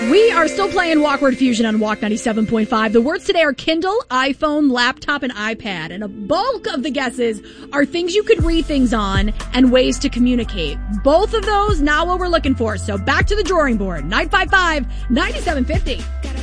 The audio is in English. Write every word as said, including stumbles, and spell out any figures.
We are still playing Walk Word Fusion on Walk ninety-seven point five. The words today are Kindle, iPhone, laptop, and iPad. And a bulk of the guesses are things you could read things on and ways to communicate. Both of those, not what we're looking for. So back to the drawing board. nine five five, nine seven five zero.